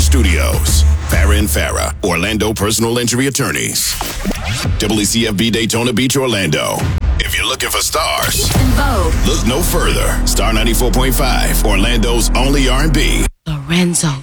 Studios. Farah and Farah, Orlando Personal Injury Attorneys. WCFB Daytona Beach, Orlando. If you're looking for stars, look no further. Star 94.5, Orlando's only R&B. Lorenzo.